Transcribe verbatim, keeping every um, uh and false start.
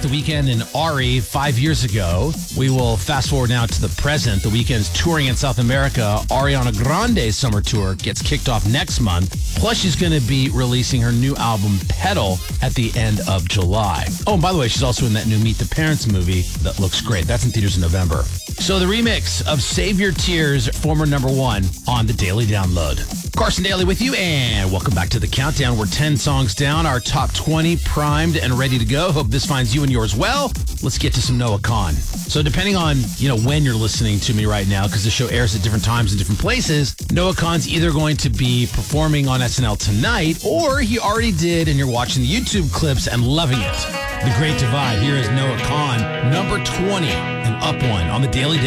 The Weeknd and Ari five years ago. We will fast forward now to the present. The Weeknd's touring in South America. Ariana Grande's summer tour gets kicked off next month. Plus, she's going to be releasing her new album, Pedal, at the end of July. Oh, and by the way, she's also in that new Meet the Parents movie that looks great. That's in theaters in November. So the remix of Save Your Tears, former number one on the Daily Download. Carson Daly with you, and welcome back to the Countdown. We're ten songs down, our top twenty primed and ready to go. Hope this finds you and yours well. Let's get to some Noah Kahan. So depending on, you know, when you're listening to me right now, because the show airs at different times in different places, Noah Kahan's either going to be performing on S N L tonight, or he already did, and you're watching the YouTube clips and loving it. The Great Divide. Here is Noah Kahan, number twenty, and up one on the Daily